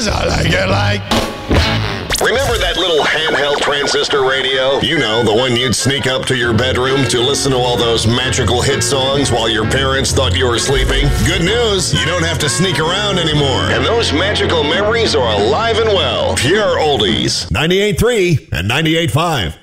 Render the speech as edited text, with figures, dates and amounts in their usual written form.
Cause I like it like. Remember that little handheld transistor radio? You know, the one you'd sneak up to your bedroom to listen to all those magical hit songs while your parents thought you were sleeping? Good news, you don't have to sneak around anymore. And those magical memories are alive and well. Pure oldies. 98.3 and 98.5.